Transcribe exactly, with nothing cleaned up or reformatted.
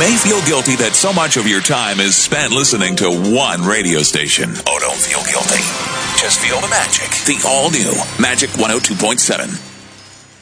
may feel guilty that so much of your time is spent listening to one radio station. Oh, don't feel guilty. Just feel the magic. The all-new Magic one oh two point seven.